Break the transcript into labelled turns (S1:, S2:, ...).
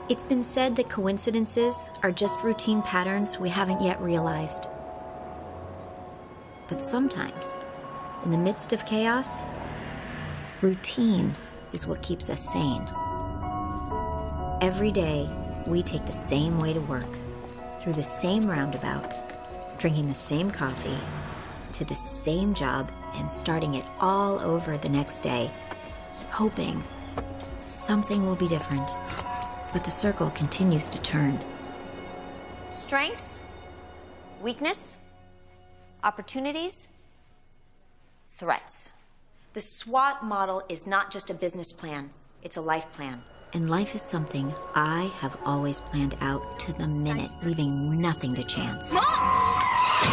S1: It's been said that coincidences are just routine patterns we haven't yet realized. But sometimes, in the midst of chaos, routine is what keeps us sane. Every day, we take the same way to work, through the same roundabout, drinking the same coffee, to the same job, and starting it all over the next day, hoping something will be different. But the circle continues to turn.
S2: Strengths, weakness, opportunities, threats. The SWOT model is not just a business plan, it's a life plan.
S1: And life is something I have always planned out to the minute, leaving nothing to chance.
S2: Mom!